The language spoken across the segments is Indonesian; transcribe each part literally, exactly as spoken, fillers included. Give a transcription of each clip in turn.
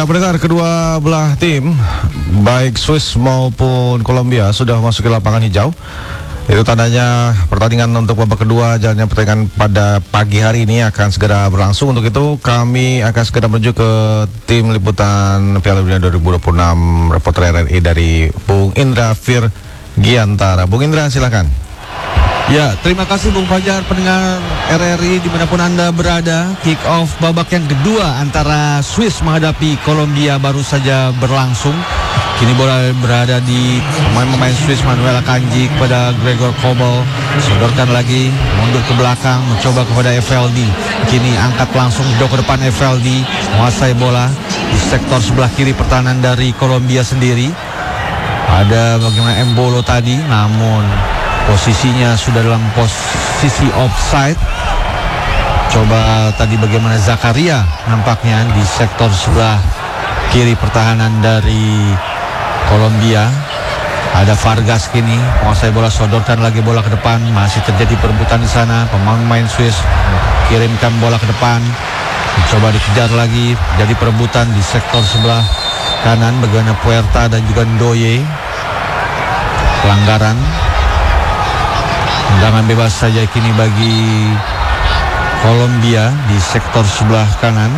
pendengar, kedua belah tim baik Swiss maupun Kolombia sudah masuk ke lapangan hijau. Itu tandanya pertandingan untuk babak kedua jalannya pertandingan pada pagi hari ini akan segera berlangsung. Untuk itu kami akan segera menuju ke tim liputan Piala Dunia dua ribu dua puluh enam reporter R R I dari Bung Indra Virgiantara. Bung Indra, silakan. Ya, terima kasih Bung Fajar, pendengar R R I dimanapun Anda berada. Kick off babak yang kedua antara Swiss menghadapi Kolombia baru saja berlangsung. Kini bola berada di pemain-pemain Swiss. Manuel Akanji kepada Gregor Kobel, sodorkan lagi, mundur ke belakang, mencoba kepada F L D. Kini angkat langsung jauh ke depan, F L D menguasai bola di sektor sebelah kiri pertahanan dari Kolombia sendiri. Ada bagaimana Embolo tadi, namun posisinya sudah dalam posisi offside. Coba tadi bagaimana Zakaria nampaknya di sektor sebelah kiri pertahanan dari Kolombia. Ada Vargas kini menguasai bola, sodorkan lagi bola ke depan. Masih terjadi perebutan di sana. Pemain-pemain Swiss kirimkan bola ke depan, mencoba dikejar lagi. Jadi perebutan di sektor sebelah kanan bagaimana Puerta dan juga Ndoye. Pelanggaran, tendangan bebas saja kini bagi Kolombia di sektor sebelah kanan.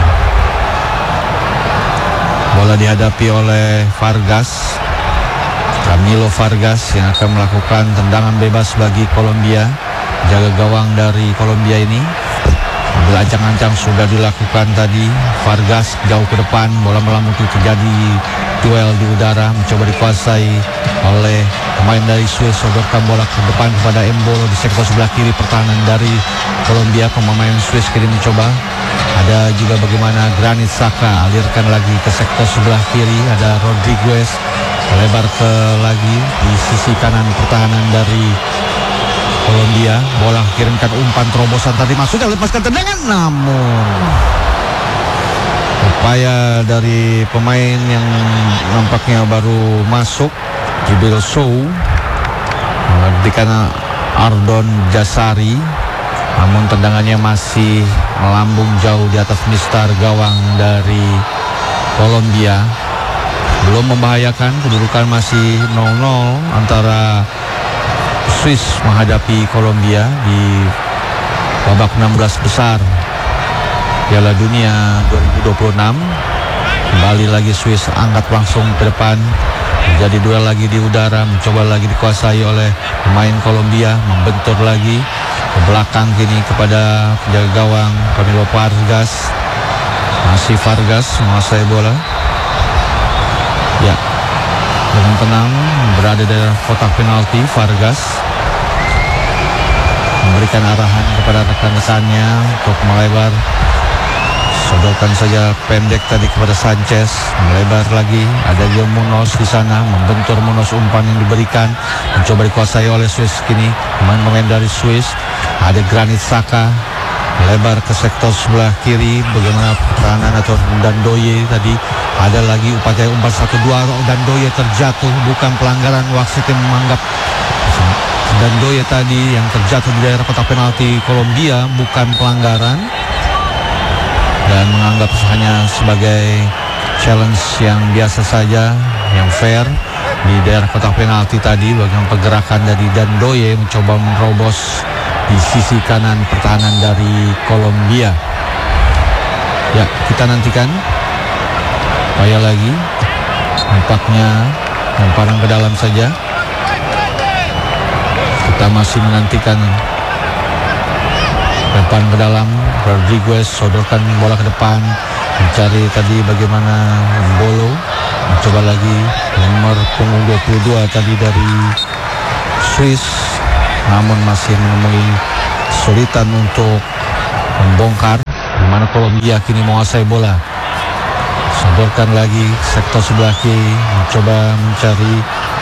Bola dihadapi oleh Vargas, Camilo Vargas yang akan melakukan tendangan bebas bagi Kolombia. Jaga gawang dari Kolombia ini berancang-ancang sudah dilakukan tadi. Vargas jauh ke depan, bola melambung, terjadi duel di udara, mencoba dikuasai oleh pemain dari Swiss. Sodorkan bola ke depan kepada Embolo di sektor sebelah kiri pertahanan dari Kolombia. Pemain Swiss kini mencoba. Ada juga bagaimana Granit Xhaka, alirkan lagi ke sektor sebelah kiri. Ada Rodriguez, lebar ke lagi di sisi kanan pertahanan dari Kolombia. Bola kirimkan umpan terobosan tadi, masuknya lepaskan tendangan, namun upaya dari pemain yang nampaknya baru masuk, Jibril Sow, menghentikan Ardon Jasari, namun tendangannya masih melambung jauh di atas mistar gawang dari Kolombia. Belum membahayakan, kedudukan masih nol nol antara Swiss menghadapi Kolombia di babak enam belas besar Piala Dunia dua ribu dua puluh enam. Kembali lagi Swiss angkat langsung ke depan. Jadi duel lagi di udara, mencoba lagi dikuasai oleh pemain Kolombia, membentur lagi ke belakang kini kepada penjaga gawang Camilo Vargas. Masih Vargas menguasai bola. Ya, dengan tenang berada di kotak penalti. Vargas memberikan arahan kepada rekan-rekannya untuk melebar. Sodorkan saja pendek tadi kepada Sanchez, melebar lagi. Ada juga Munoz di sana, membentur Munoz, umpan yang diberikan, mencoba dikuasai oleh Swiss kini. Pemain-pemain dari Swiss, ada Granit Xhaka, melebar ke sektor sebelah kiri. Bagaimana pertahanan atau Dandoye tadi. Ada lagi upaya umpan satu dua, Dandoye terjatuh, bukan pelanggaran. Wasit yang menganggap Dandoye tadi yang terjatuh di daerah kotak penalti Kolombia bukan pelanggaran, dan menganggap hanya sebagai challenge yang biasa saja, yang fair di daerah kotak penalti tadi. Bagian pergerakan dari Dandoye mencoba menerobos di sisi kanan pertahanan dari Kolombia. Ya, kita nantikan upaya lagi. Nampaknya lemparan ke dalam saja. Kita masih menantikan lemparan ke dalam. Rodriguez sodorkan bola ke depan, mencari tadi bagaimana Embolo, mencoba lagi nomor punggung dua puluh dua tadi dari Swiss, namun masih menemui kesulitan untuk membongkar. Di mana Kolombia kini menguasai bola. Sodorkan lagi sektor sebelah kiri, mencoba mencari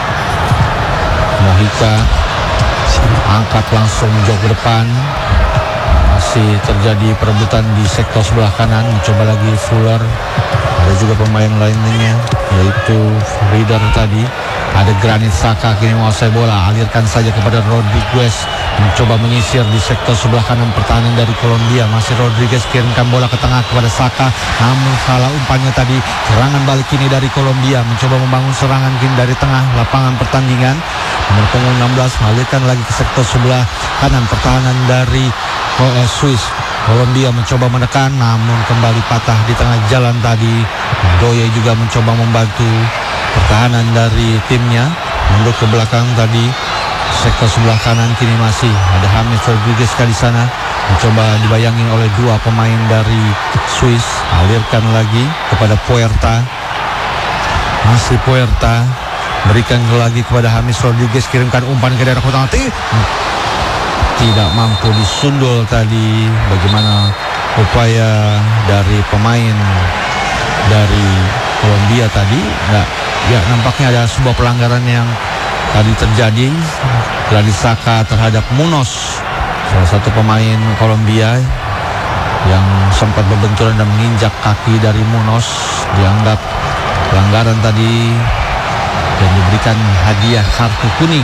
Mojica, angkat langsung jauh ke depan. Masih terjadi perebutan di sektor sebelah kanan, mencoba lagi Fuller, Ada juga pemain lainnya yaitu Reader tadi. Ada Granit Xhaka kini menguasai bola, alirkan saja kepada Rodriguez, mencoba menyisir di sektor sebelah kanan pertahanan dari Kolombia. Masih Rodriguez kirimkan bola ke tengah kepada Xhaka, namun salah umpannya tadi. Serangan balik kini dari Kolombia, mencoba membangun serangan kini dari tengah lapangan pertandingan. Nomor punggung enam belas mengalirkan lagi ke sektor sebelah kanan pertahanan dari eh, Swiss. Kolombia mencoba menekan, namun kembali patah di tengah jalan tadi. Doye juga mencoba membantu pertahanan dari timnya, mundur ke belakang tadi. Sektor sebelah kanan kini masih ada James Rodriguez di sana, mencoba dibayangin oleh dua pemain dari Swiss. Alirkan lagi kepada Puerta, masih Puerta berikan lagi kepada James Rodriguez, kirimkan umpan ke daerah kotak mati, tidak mampu disundul tadi. Bagaimana upaya dari pemain dari Kolombia tadi? Nggak, ya nampaknya ada sebuah pelanggaran yang tadi terjadi. Granit Xhaka terhadap Munoz, salah satu pemain Kolombia yang sempat berbenturan dan menginjak kaki dari Munoz, dianggap pelanggaran tadi dan diberikan hadiah kartu kuning.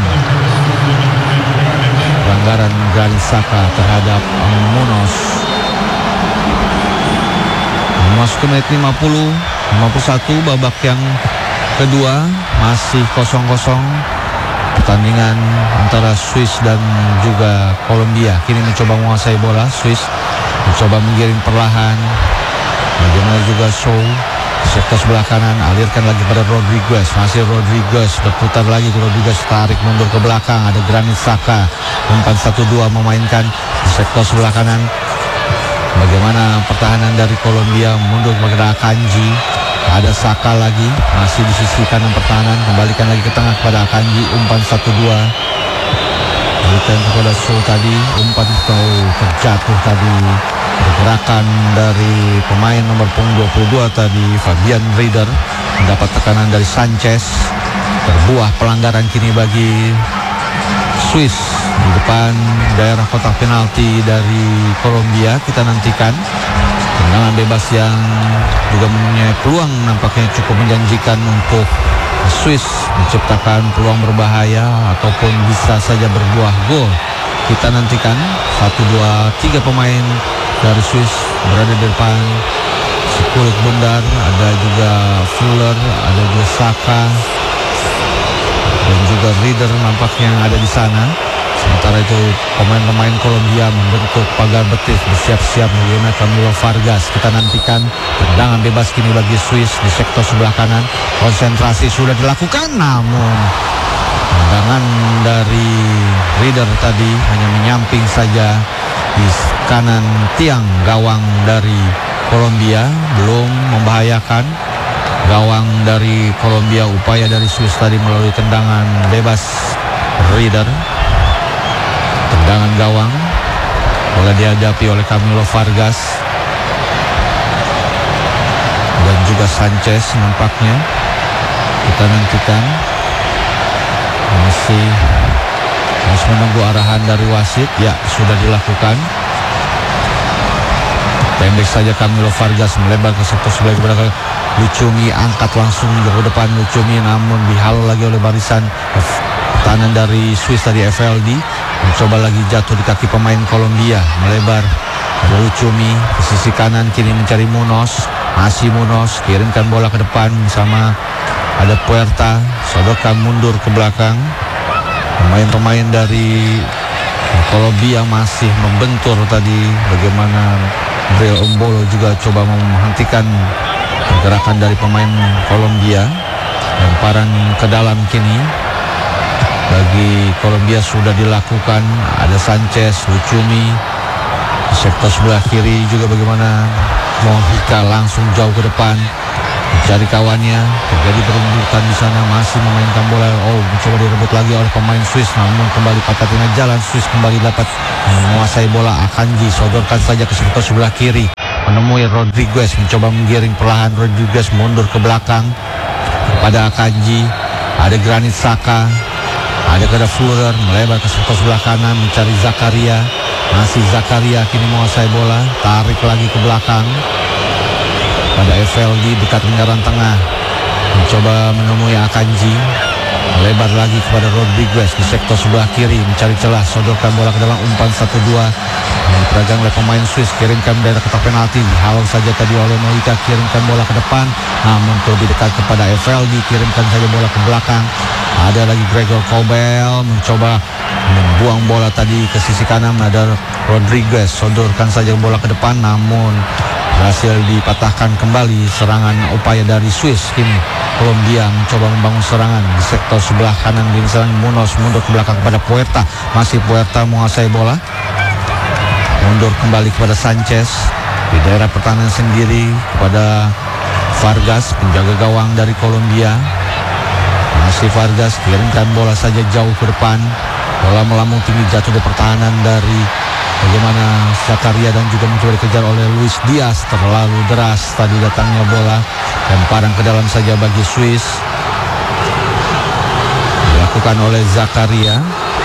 Pelanggaran Granit Xhaka terhadap Munoz. Masuk ke menit lima puluh, lima puluh satu babak yang kedua, masih kosong kosong pertandingan antara Swiss dan juga Kolombia. Kini mencoba menguasai bola, Swiss mencoba menggiring perlahan. Bagaimana juga Show sektor sebelah kanan, alirkan lagi pada Rodriguez. Masih Rodriguez, berputar lagi Rodriguez, tarik mundur ke belakang. Ada Granit Xhaka, umpan satu dua memainkan di sektor sebelah kanan. Bagaimana pertahanan dari Kolombia, mundur kepada Akanji. Ada Xhaka lagi, masih di sisi kanan pertahanan, kembalikan lagi ke tengah kepada Akanji, umpan satu dua. Berikan kepada Show tadi, umpan itu terjatuh tadi. Pergerakan dari pemain nomor punggung dua puluh dua tadi, Fabian Rieder, mendapat tekanan dari Sanchez. Terbuah pelanggaran kini bagi Swiss di depan daerah kotak penalti dari Kolombia. Kita nantikan tendangan bebas yang juga mempunyai peluang nampaknya cukup menjanjikan untuk Swiss menciptakan peluang berbahaya ataupun bisa saja berbuah gol. Kita nantikan. Satu, dua, tiga pemain dari Swiss berada di depan. Sekulit bundar, ada juga Fuller, ada juga Xhaka dan juga Rieder nampaknya yang ada di sana. Sementara itu pemain-pemain Kolombia membentuk pagar betis, bersiap-siap menggunakan Camilo Vargas. Kita nantikan tendangan bebas kini bagi Swiss di sektor sebelah kanan. Konsentrasi sudah dilakukan, namun tendangan dari Rieder tadi hanya menyamping saja di kanan tiang gawang dari Kolombia, belum membahayakan gawang dari Kolombia. Upaya dari Swiss tadi melalui tendangan bebas Rieder. Tendangan gawang bola dihadapi oleh Camilo Vargas dan juga Sanchez nampaknya. Kita nantikan, masih harus menunggu arahan dari wasit. Ya, sudah dilakukan. Pendek saja Camilo Vargas melebar ke sektor sebelah kepada Lucumi, angkat langsung ke depan Lucumi, namun dihalau lagi oleh barisan pertahanan dari Swiss tadi. F L D mencoba lagi jatuh di kaki pemain Kolombia, melebar ada Lucumi ke sisi kanan, kini mencari Munoz. Masih Munoz, kirimkan bola ke depan bersama ada Puerta, sodokkan mundur ke belakang. Pemain-pemain dari Kolombia masih membentur tadi. Bagaimana Bril Embolo juga coba menghentikan pergerakan dari pemain Kolombia. Lemparan ke dalam kini bagi Kolombia sudah dilakukan. Ada Sanchez, Lucumi di sektor sebelah kiri juga. Bagaimana Mojica langsung jauh ke depan mencari kawannya. Terjadi perumbukan di sana, masih memainkan bola. Oh, mencoba direbut lagi oleh pemain Swiss, namun kembali patah tengah jalan. Swiss kembali dapat menguasai bola. Akanji sodorkan saja ke sektor sebelah kiri, menemui Rodriguez, mencoba menggiring perlahan. Rodriguez mundur ke belakang kepada Akanji. Ada Granit Xhaka, ada kepada Fuller, melebar ke sektor sebelah kanan mencari Zakaria. Masih Zakaria kini menguasai bola, tarik lagi ke belakang pada F L D dekat lingkaran tengah, mencoba menemui Akanji, melebar lagi kepada Rodriguez di sektor sebelah kiri, mencari celah, sodorkan bola ke dalam umpan satu dua yang dipegang oleh pemain Swiss, kirimkan daerah kotak penalti, halau saja tadi oleh Moika, kirimkan bola ke depan, namun lebih dekat kepada F L D, kirimkan saja bola ke belakang. Ada lagi Gregor Kobel mencoba membuang bola tadi ke sisi kanan, ada Rodriguez, sodorkan saja bola ke depan, namun berhasil dipatahkan kembali serangan upaya dari Swiss. Kini Kolombia mencoba membangun serangan di sektor sebelah kanan, di serang Munoz mundur ke belakang kepada Puerta, masih Puerta menguasai bola, mundur kembali kepada Sanchez di daerah pertahanan sendiri kepada Vargas, penjaga gawang dari Kolombia. Masih Vargas, kirimkan bola saja jauh ke depan, bola melambung tinggi jatuh di pertahanan dari bagaimana Zakaria dan juga mencoba dikejar oleh Luis Diaz. Terlalu deras tadi datangnya bola, dan parang ke dalam saja bagi Swiss, dilakukan oleh Zakaria.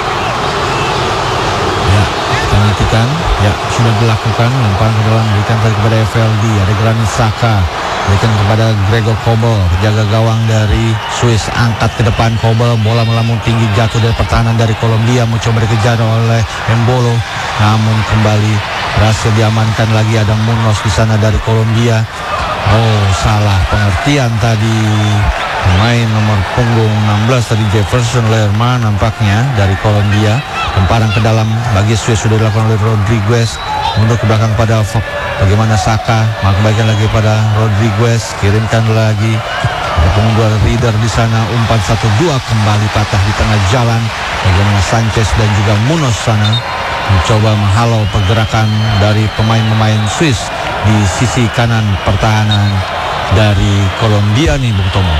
Ya, kita nantikan. Ya, sudah dilakukan, lemparan ke dalam, berikan tadi kepada F L D, ada Granit Xhaka, berikan kepada Gregor Kobel, penjaga gawang dari Swiss, angkat ke depan Kobel, bola melambung tinggi jatuh dari pertahanan dari Kolombia, mencoba dikejar oleh Embolo, namun kembali berhasil diamankan lagi. Ada Munoz di sana dari Kolombia. Oh, salah pengertian tadi pemain nomor punggung enam belas tadi, Jefferson Lerma nampaknya dari Kolombia. Lemparan ke dalam bagi Swiss sudah dilakukan oleh Rodriguez, mundur ke belakang pada bagaimana Saka, maka kembalikan lagi pada Rodriguez, kirimkan lagi punggung Rieder di sana, umpan satu dua kembali patah di tengah jalan. Bagaimana Sanchez dan juga Munoz sana mencoba menghalau pergerakan dari pemain-pemain Swiss di sisi kanan pertahanan dari Kolombia nih, Bung Tomo.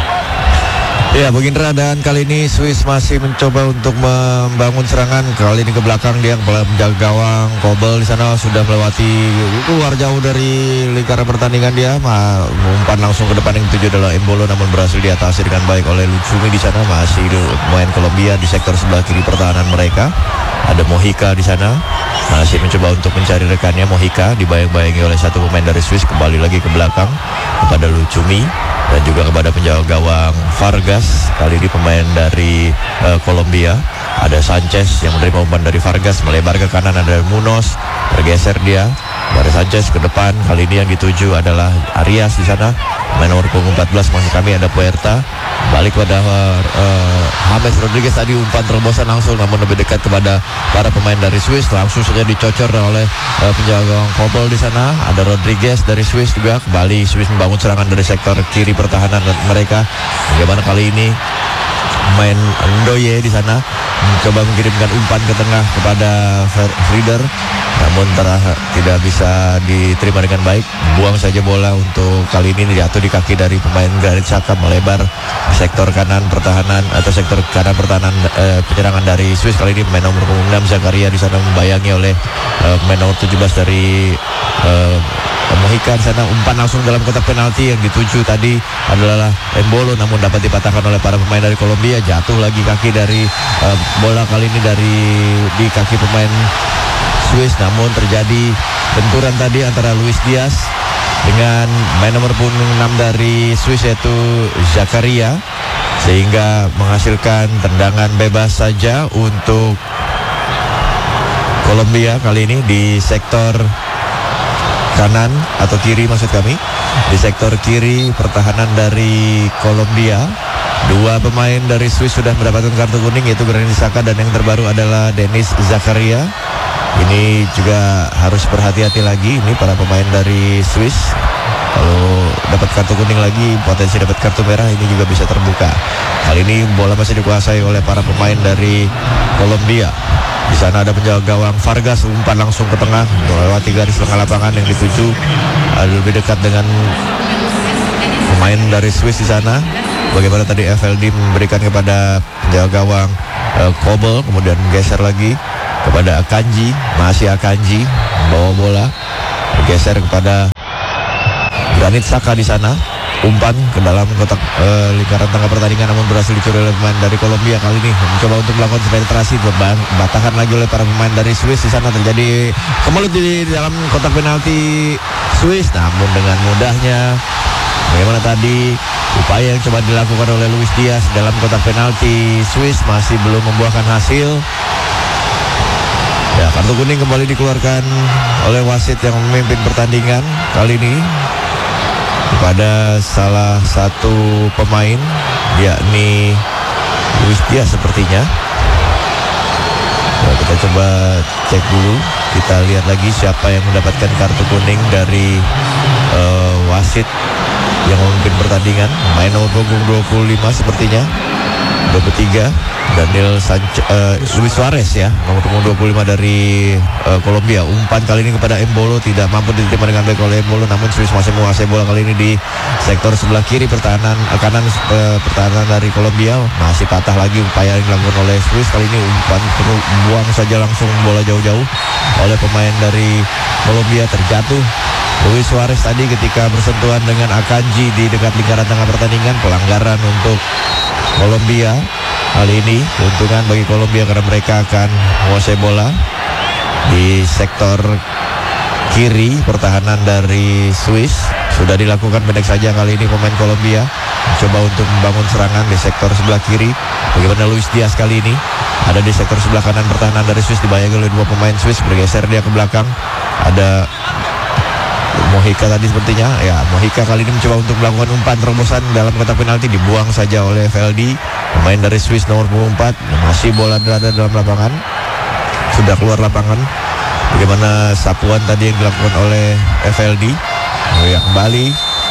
Ya, Bung Indra, dan kali ini Swiss masih mencoba untuk membangun serangan. Kali ini ke belakang dia kepala penjaga gawang Kobel di sana sudah melewati keluar jauh dari lingkaran pertandingan dia. Ma, umpan langsung ke depan yang dituju adalah Embolo, namun berhasil diatasi dengan baik oleh Lucumi di sana. Masih main Kolombia di sektor sebelah kiri pertahanan mereka. Ada Mojica di sana, masih mencoba untuk mencari rekannya. Mojica dibayang-bayangi oleh satu pemain dari Swiss, kembali lagi ke belakang kepada Lucumi dan juga kepada penjaga gawang Vargas. Kali ini pemain dari uh, Kolombia. Ada Sanchez yang menerima umpan dari Vargas, melebar ke kanan, ada Munoz, bergeser dia dari Sanchez ke depan. Kali ini yang dituju adalah Arias di sana, main nomor punggung empat belas. Masih kami ada Puerta, balik pada uh, James Rodriguez tadi, umpan terobosan langsung namun lebih dekat kepada para pemain dari Swiss, langsung saja dicocor oleh uh, penjaga gawang Kobel di sana. Ada Rodriguez dari Swiss juga, kembali Swiss membangun serangan dari sektor kiri pertahanan mereka. Bagaimana kali ini main Ndoye di sana mencoba mengirimkan umpan ke tengah kepada Rieder, namun terah, tidak bisa diterima dengan baik. Buang saja bola untuk kali ini jatuh di kaki dari pemain Granit Xhaka, melebar sektor kanan pertahanan atau sektor kanan pertahanan eh, penyerangan dari Swiss. Kali ini pemain nomor enam Zakaria di sana membayangi oleh eh, pemain nomor tujuh belas dari eh, Mojica di sana. Umpan langsung dalam kotak penalti yang dituju tadi adalah Embolo, namun dapat dipatahkan oleh para pemain dari Kolombia. Jatuh lagi kaki dari uh, bola kali ini dari di kaki pemain Swiss, namun terjadi benturan tadi antara Luis Diaz dengan main nomor punggung enam dari Swiss yaitu Zakaria, sehingga menghasilkan tendangan bebas saja untuk Kolombia kali ini di sektor kanan atau kiri maksud kami, di sektor kiri pertahanan dari Kolombia. Dua pemain dari Swiss sudah mendapatkan kartu kuning, yaitu Granit Xhaka dan yang terbaru adalah Denis Zakaria. Ini juga harus berhati-hati lagi ini para pemain dari Swiss. Kalau dapat kartu kuning lagi, potensi dapat kartu merah ini juga bisa terbuka. Kali ini bola masih dikuasai oleh para pemain dari Kolombia. Di sana ada penjaga gawang Vargas, umpan langsung ke tengah melewati garis tengah lapangan yang dituju ada lebih dekat dengan pemain dari Swiss di sana. Bagaimana tadi F L D memberikan kepada penjaga gawang uh, Kobel, kemudian geser lagi kepada Akanji, masih Akanji bawa bola, bergeser kepada Granit Xhaka di sana. Umpan ke dalam kotak uh, lingkaran tengah pertandingan, namun berhasil dicuri oleh pemain dari Kolombia. Kali ini mencoba untuk melakukan penetrasi, batahan lagi oleh para pemain dari Swiss. Di sana terjadi kemelut di dalam kotak penalti Swiss, namun dengan mudahnya Bagaimana tadi upaya yang coba dilakukan oleh Luis Diaz dalam kotak penalti Swiss masih belum membuahkan hasil. Ya, kartu kuning kembali dikeluarkan oleh wasit yang memimpin pertandingan kali ini kepada salah satu pemain, yakni Luis Diaz sepertinya. Nah, kita coba cek dulu, kita lihat lagi siapa yang mendapatkan kartu kuning dari uh, wasit yang memimpin pertandingan. Main nomor punggung dua puluh lima sepertinya, dua puluh tiga, Daniel Sanchez, uh, Luis Suarez ya, nomor punggung dua puluh lima dari uh, Kolombia. Umpan kali ini kepada Embolo tidak mampu diterima dengan baik oleh Embolo, namun Swiss masih menguasai bola kali ini di sektor sebelah kiri pertahanan uh, kanan uh, pertahanan dari Kolombia. Masih patah lagi upaya yang dilakukan oleh Swiss kali ini, umpan perlu buang saja langsung bola jauh-jauh oleh pemain dari Kolombia, terjatuh Luis Suarez tadi ketika bersentuhan dengan Akanji di dekat lingkaran tengah pertandingan. Pelanggaran untuk Kolombia kali ini, keuntungan bagi Kolombia karena mereka akan menguasai bola di sektor kiri pertahanan dari Swiss. Sudah dilakukan pendek saja kali ini pemain Kolombia, mencoba untuk membangun serangan di sektor sebelah kiri. Bagaimana Luis Diaz kali ini ada di sektor sebelah kanan pertahanan dari Swiss, dibayangi oleh dua pemain Swiss. Bergeser dia ke belakang, ada Mojica tadi sepertinya. Ya, Mojica kali ini mencoba untuk melakukan umpan terobosan dalam kotak penalti, dibuang saja oleh Veldi, pemain dari Swiss nomor punggung empat. Masih bola berada dalam lapangan, sudah keluar lapangan. Bagaimana sapuan tadi yang dilakukan oleh Veldi. Ya, kembali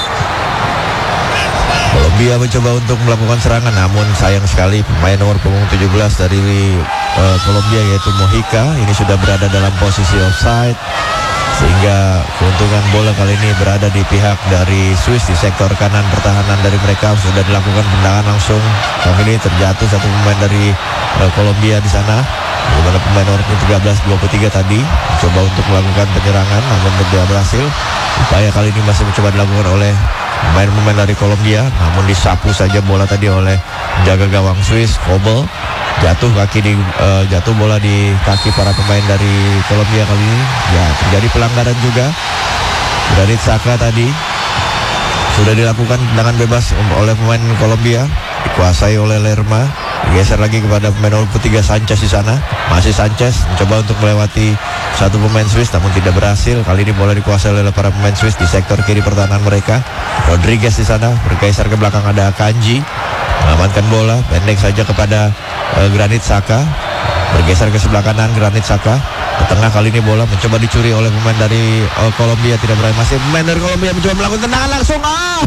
Kolombia mencoba untuk melakukan serangan, namun sayang sekali pemain nomor punggung tujuh belas dari uh, Kolombia yaitu Mojica ini sudah berada dalam posisi offside, sehingga keuntungan bola kali ini berada di pihak dari Swiss di sektor kanan pertahanan dari mereka. Sudah dilakukan tendangan langsung, kali ini terjatuh satu pemain dari uh, Kolombia di sana. Bagaimana pemain nomor tiga belas dua puluh tiga tadi mencoba untuk melakukan penyerangan namun tidak berhasil. Upaya kali ini masih mencoba dilakukan oleh pemain-pemain dari Kolombia, namun disapu saja bola tadi oleh jaga gawang Swiss, Kobel. Jatuh kaki di uh, jatuh bola di kaki para pemain dari Kolombia kali ini. Ya, terjadi pelanggaran juga. Granit Xhaka tadi sudah dilakukan tendangan bebas oleh pemain Kolombia, dikuasai oleh Lerma. Geser lagi kepada pemain nomor tiga Sanchez di sana. Masih Sanchez mencoba untuk melewati satu pemain Swiss namun tidak berhasil. Kali ini bola dikuasai oleh para pemain Swiss di sektor kiri pertahanan mereka. Rodriguez di sana, bergeser ke belakang ada Akanji, mengamankan bola pendek saja kepada uh, Granit Xhaka. Bergeser ke sebelah kanan Granit Xhaka. Ke tengah kali ini bola mencoba dicuri oleh pemain dari uh, Kolombia, tidak berani. Masih pemain dari Kolombia mencoba melakukan tendangan langsung. Oh!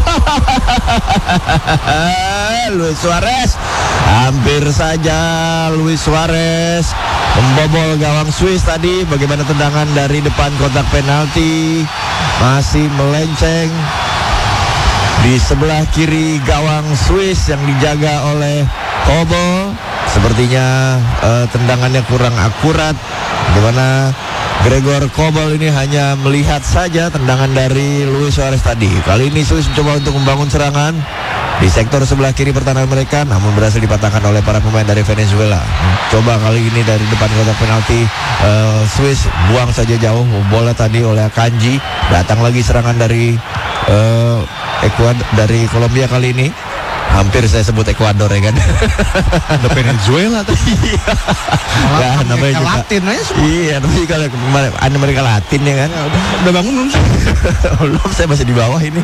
Luis Suarez, hampir saja Luis Suarez membobol gawang Swiss tadi. Bagaimana tendangan dari depan kotak penalti, masih melenceng di sebelah kiri gawang Swiss yang dijaga oleh Kobel. Sepertinya uh, tendangannya kurang akurat. Bagaimana Gregor Kobel ini hanya melihat saja tendangan dari Luis Suarez tadi. Kali ini Swiss mencoba untuk membangun serangan di sektor sebelah kiri pertahanan mereka, namun berhasil dipatahkan oleh para pemain dari Venezuela. Coba kali ini dari depan kotak penalti uh, Swiss buang saja jauh bola tadi oleh Akanji. Datang lagi serangan dari uh, Ekuador, dari Kolombia kali ini. Hampir saya sebut Ekuador ya kan. Ada Venezuela tadi. Ya, namanya juga Latin aja semua. Iya, tapi kalau kemarin Amerika Latin ya kan. Ya, udah, udah bangun belum sih? Belum, saya masih di bawah ini.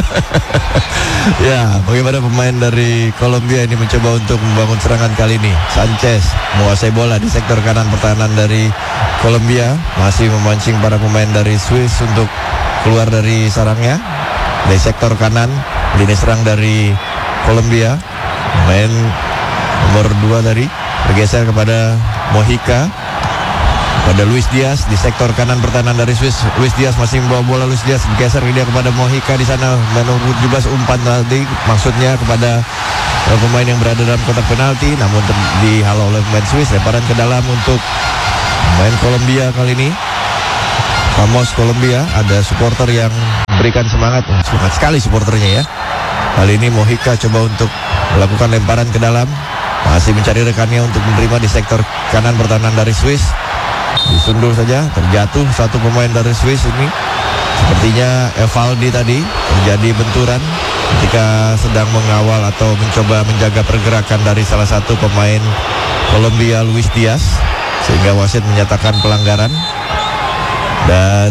Ya, bagaimana pemain dari Kolombia ini mencoba untuk membangun serangan kali ini. Sanchez menguasai bola di sektor kanan pertahanan dari Kolombia, masih memancing para pemain dari Swiss untuk keluar dari sarangnya. Di sektor kanan, lini serang dari Kolombia, main nomor dua tadi bergeser kepada Mojica, pada Luis Diaz di sektor kanan pertahanan dari Swiss. Luis Diaz masih membawa bola. Luis Diaz bergeser dia kepada Mojica di sana, nomor tujuh belas umpan tadi maksudnya kepada uh, pemain yang berada dalam kotak penalti, namun dihalau oleh pemain Swiss. Lemparan ke dalam untuk pemain Kolombia kali ini. Famos Kolombia, ada supporter yang berikan semangat, semangat sekali supporternya ya. Kali ini Mojica coba untuk melakukan lemparan ke dalam, masih mencari rekannya untuk menerima di sektor kanan pertahanan dari Swiss. Disundul saja, terjatuh satu pemain dari Swiss ini. Sepertinya Evaldi tadi, terjadi benturan ketika sedang mengawal atau mencoba menjaga pergerakan dari salah satu pemain Kolombia, Luis Diaz, sehingga wasit menyatakan pelanggaran. Dan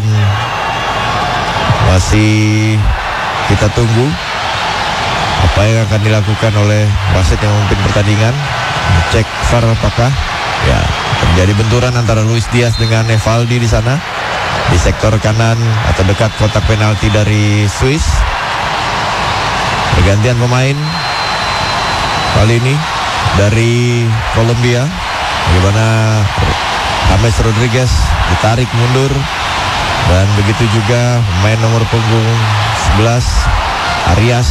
masih kita tunggu apa yang akan dilakukan oleh wasit yang memimpin pertandingan. Cek V A R apakah ya terjadi benturan antara Luis Diaz dengan Evaldi di sana di sektor kanan atau dekat kotak penalti dari Swiss. Pergantian pemain kali ini dari Kolombia. Bagaimana James Rodriguez ditarik mundur, dan begitu juga pemain nomor punggung sebelas Arias,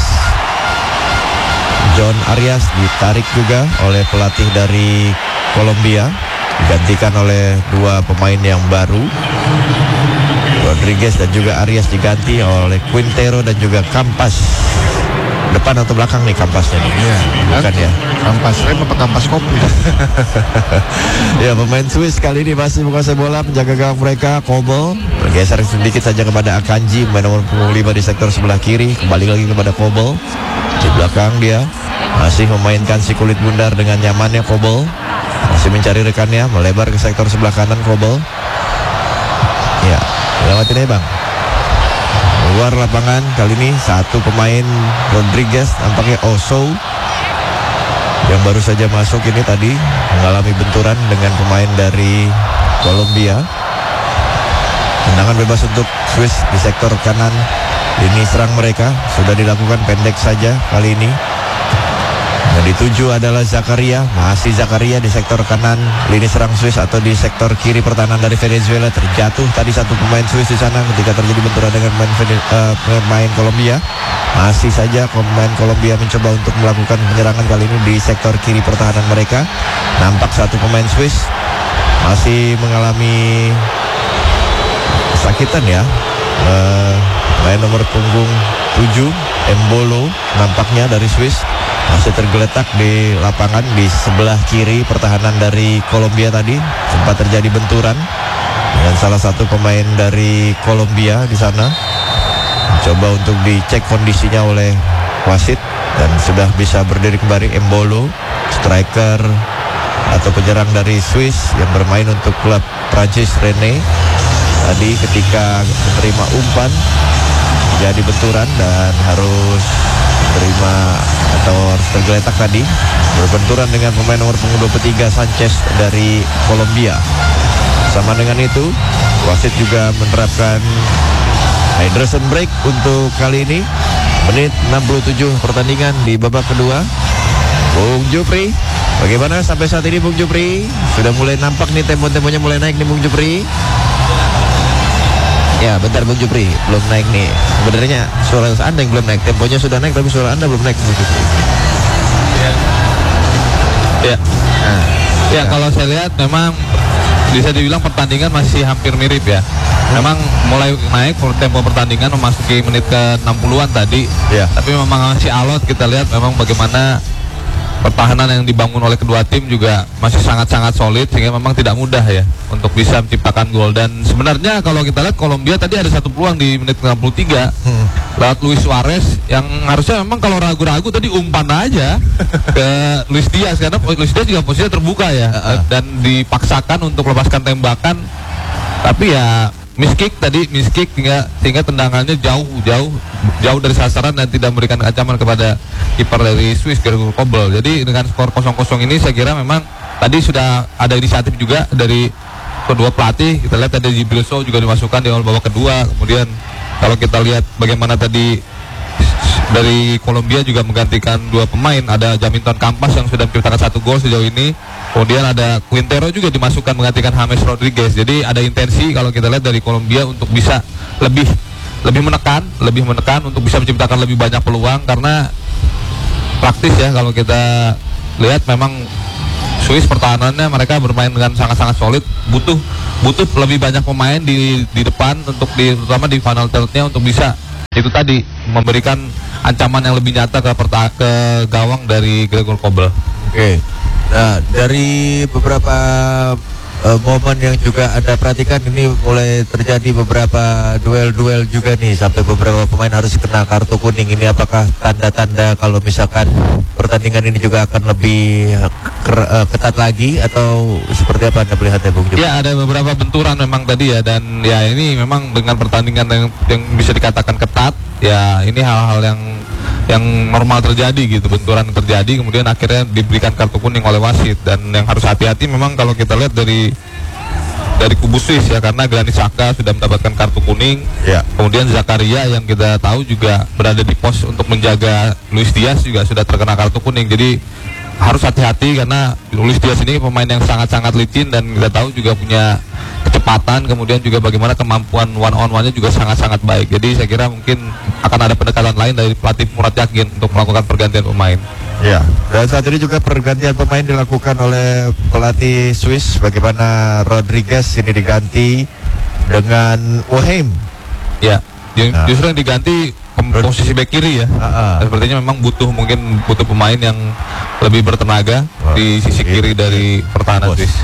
John Arias ditarik juga oleh pelatih dari Kolombia, digantikan oleh dua pemain yang baru, Rodriguez dan juga Arias diganti oleh Quintero dan juga Campas. Depan atau belakang nih Kampasnya nih? Iya, Bukan ya? Kampas rem apa kampas kopi? Ya, pemain Swiss kali ini masih menguasai bola, menjaga gawang mereka. Kobel bergeser sedikit saja kepada Akanji, pemain nomor punggung lima di sektor sebelah kiri. Kembali lagi kepada Kobel. Di belakang dia masih memainkan si kulit bundar dengan nyamannya Kobel. Masih mencari rekannya, melebar ke sektor sebelah kanan Kobel. Ya, lewatin aja bang. Luar lapangan kali ini satu pemain Rodriguez, tampaknya Oso yang baru saja masuk ini tadi mengalami benturan dengan pemain dari Kolombia. Tendangan bebas untuk Swiss di sektor kanan lini serang mereka sudah dilakukan pendek saja kali ini. Yang dituju adalah Zakaria, masih Zakaria di sektor kanan lini serang Swiss atau di sektor kiri pertahanan dari Venezuela. Terjatuh tadi satu pemain Swiss di sana ketika terjadi benturan dengan pemain, uh, pemain Kolombia. Masih saja pemain Kolombia mencoba untuk melakukan penyerangan kali ini di sektor kiri pertahanan mereka. Nampak satu pemain Swiss masih mengalami kesakitan ya. Uh, pemain nomor punggung tujuh Embolo nampaknya dari Swiss masih tergeletak di lapangan di sebelah kiri pertahanan dari Kolombia. Tadi sempat terjadi benturan dengan salah satu pemain dari Kolombia di sana. Coba untuk dicek kondisinya oleh wasit dan sudah bisa berdiri kembali. Embolo, striker atau penyerang dari Swiss yang bermain untuk klub Prancis Rennes, tadi ketika menerima umpan jadi benturan dan harus terima atau harus tergeletak tadi, berbenturan dengan pemain nomor punggung dua puluh tiga Sanchez dari Kolombia. Sama dengan itu, wasit juga menerapkan hydration break untuk kali ini. Menit enam puluh tujuh pertandingan di babak kedua. Bung Jupri, bagaimana sampai saat ini Bung Jupri? Sudah mulai nampak nih tempo-temponya mulai naik nih Bung Jupri. Ya, bentar Bung Jupri, belum naik nih. Sebenarnya suara Anda yang belum naik, temponya sudah naik tapi suara Anda belum naik Bung Jupri. Ya. Ya. Nah, ya, kalau saya lihat memang bisa dibilang pertandingan masih hampir mirip ya. Memang mulai naik tempo pertandingan memasuki menit ke enam puluhan tadi. Ya. Tapi memang masih alot, kita lihat memang bagaimana pertahanan yang dibangun oleh kedua tim juga masih sangat-sangat solid, sehingga memang tidak mudah ya untuk bisa menciptakan gol. Dan sebenarnya kalau kita lihat Kolombia tadi ada satu peluang di menit enam puluh tiga hmm. lewat Luis Suarez, yang harusnya memang kalau ragu-ragu tadi umpan aja ke Luis Diaz, karena Luis Diaz juga posisinya terbuka ya, uh-uh. dan dipaksakan untuk lepaskan tembakan, tapi ya miskick tadi, miskick sehingga, sehingga tendangannya jauh jauh jauh dari sasaran dan tidak memberikan ancaman kepada kiper dari Swiss, Gregor Kobel. Jadi dengan skor kosong kosong ini saya kira memang tadi sudah ada inisiatif juga dari kedua pelatih. Kita lihat ada Jibril Sow juga dimasukkan di awal babak kedua. Kemudian kalau kita lihat bagaimana tadi dari Kolombia juga menggantikan dua pemain, ada Jaminton Campas yang sudah menciptakan satu gol sejauh ini. Kemudian ada Quintero juga dimasukkan menggantikan James Rodriguez. Jadi ada intensi kalau kita lihat dari Kolombia untuk bisa lebih lebih menekan, lebih menekan untuk bisa menciptakan lebih banyak peluang, karena praktis ya kalau kita lihat memang Swiss pertahanannya mereka bermain dengan sangat-sangat solid, butuh butuh lebih banyak pemain di di depan untuk di terutama di final third-nya untuk bisa itu tadi memberikan ancaman yang lebih nyata ke perta- ke gawang dari Gregor Kobel. Oke. Okay. Nah, dari beberapa uh, momen yang juga Anda perhatikan, ini mulai terjadi beberapa duel-duel juga nih, sampai beberapa pemain harus kena kartu kuning. Ini apakah tanda-tanda kalau misalkan pertandingan ini juga akan lebih ker- uh, ketat lagi, atau seperti apa Anda melihatnya, Bung Jum? Ya, ada beberapa benturan memang tadi ya, dan ya ini memang dengan pertandingan yang, yang bisa dikatakan ketat, ya ini hal-hal yang yang normal terjadi gitu, benturan terjadi kemudian akhirnya diberikan kartu kuning oleh wasit. Dan yang harus hati-hati memang kalau kita lihat dari dari kubu Swiss ya, karena Granit Xhaka sudah mendapatkan kartu kuning, ya. Kemudian Zakaria yang kita tahu juga berada di pos untuk menjaga Luis Diaz juga sudah terkena kartu kuning. Jadi harus hati-hati karena Luis Diaz ini pemain yang sangat-sangat licin dan kita tahu juga punya kecepatan, kemudian juga bagaimana kemampuan one on one-nya juga sangat-sangat baik. Jadi saya kira mungkin akan ada pendekatan lain dari pelatih Murat Yakin untuk melakukan pergantian pemain. Ya, dan saat ini juga pergantian pemain dilakukan oleh pelatih Swiss, bagaimana Rodriguez ini diganti dengan Oheim. Ya, yang Nah. justru yang diganti pem- posisi bek kiri ya. Ah, ah. Dan sepertinya memang butuh mungkin butuh pemain yang lebih bertenaga Wah, di sisi ini- kiri dari pertahanan Bos. Swiss.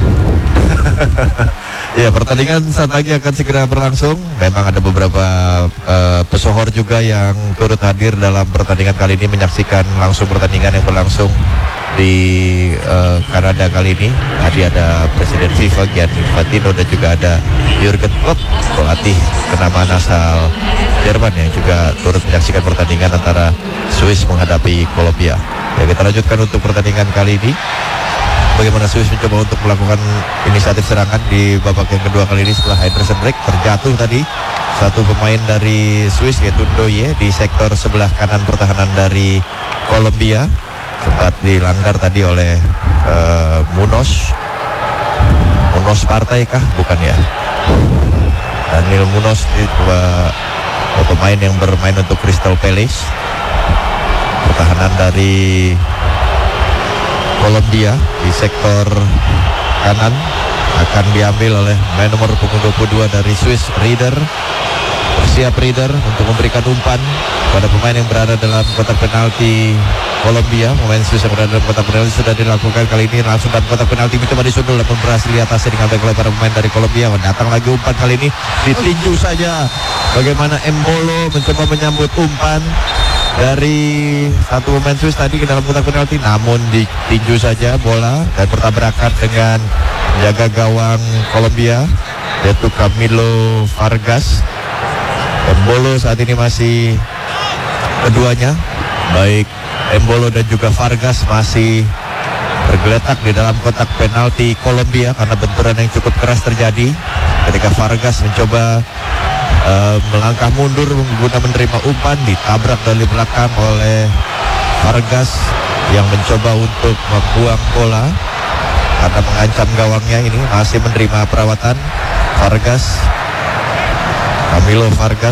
Ya, pertandingan saat lagi akan segera berlangsung. Memang ada beberapa uh, pesohor juga yang turut hadir dalam pertandingan kali ini, menyaksikan langsung pertandingan yang berlangsung di uh, Kanada kali ini. Tadi ada Presiden FIFA Gianni Infantino dan juga ada Jurgen Klopp, pelatih kenamaan asal Jerman, yang juga turut menyaksikan pertandingan antara Swiss menghadapi Kolombia. Ya, kita lanjutkan untuk pertandingan kali ini. Bagaimana Swiss mencoba untuk melakukan inisiatif serangan di babak yang kedua kali ini setelah Henderson break. Terjatuh tadi satu pemain dari Swiss, yaitu Ndoye, di sektor sebelah kanan pertahanan dari Kolombia. Sempat dilanggar tadi oleh uh, Munoz. Munoz partai kah? Bukan ya. Daniel Munoz itu uh, pemain yang bermain untuk Crystal Palace. Pertahanan dari Kolombia di sektor kanan akan diambil oleh main nomor punggung dua puluh dua dari Swiss, Rieder. Bersiap Rieder untuk memberikan umpan pada pemain yang berada dalam kotak penalti Kolombia. Pemain Swiss yang berada dalam kotak penalti sudah dilakukan kali ini langsung dalam kotak penalti, mencoba disundul namun berhasil diatasi dengan baik oleh para pemain dari Kolombia. Datang lagi umpan kali ini ditinju saja. Bagaimana Embolo mencoba menyambut umpan dari satu pemain Swiss tadi ke dalam kotak penalti, namun ditinju saja bola dan bertabrakan dengan jaga gawang Kolombia, yaitu Camilo Vargas. Embolo saat ini masih keduanya, baik Embolo dan juga Vargas masih tergeletak di dalam kotak penalti Kolombia karena benturan yang cukup keras terjadi ketika Vargas mencoba Uh, melangkah mundur guna menerima umpan, ditabrak dari belakang oleh Vargas yang mencoba untuk membuang bola karena mengancam gawangnya. Ini masih menerima perawatan Vargas, Camilo Vargas,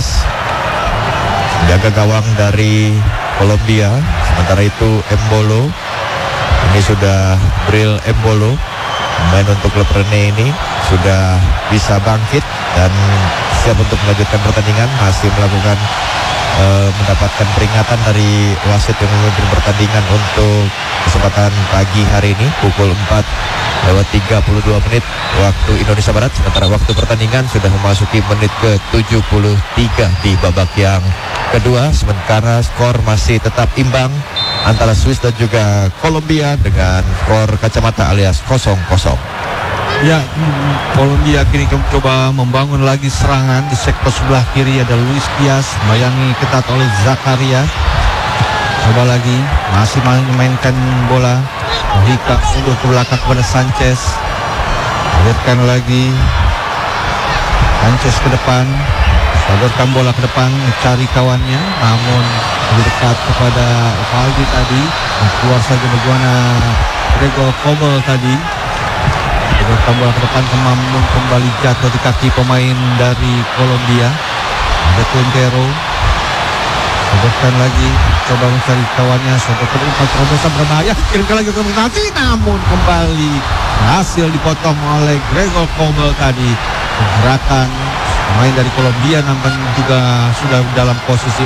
menjaga gawang dari Kolombia. Sementara itu Embolo, ini sudah Bril Embolo, main untuk klub Rene ini, sudah bisa bangkit dan siap untuk melanjutkan pertandingan. Masih melakukan uh, mendapatkan peringatan dari wasit yang memimpin pertandingan untuk kesempatan pagi hari ini pukul empat lewat tiga puluh dua menit waktu Indonesia Barat. Sementara waktu pertandingan sudah memasuki menit ke tujuh puluh tiga di babak yang kedua. Sementara skor masih tetap imbang antara Swiss dan juga Kolombia dengan skor kacamata alias kosong kosong. Ya, Kolombia kini coba membangun lagi serangan di sektor sebelah kiri. Ada Luis Diaz, bayangi ketat oleh Zakaria. Coba lagi, masih memainkan bola. Mohika undur ke belakang kepada Sanchez. Alirkan lagi. Sanchez ke depan, sodorkan bola ke depan, mencari kawannya, namun lebih dekat kepada Valdi tadi. Keluar saja bagaimana Gregor Kobel tadi. Sodorkan bola ke depan, namun kembali jatuh di kaki pemain dari Kolombia. Ada Quintero. Sodorkan lagi, coba mencari kawannya, sodorkan umpan terobosan berbahaya, kirimkan lagi ke penalti, namun kembali berhasil dipotong oleh Gregor Kobel tadi. Gerakan pemain dari Kolombia nampaknya juga sudah dalam posisi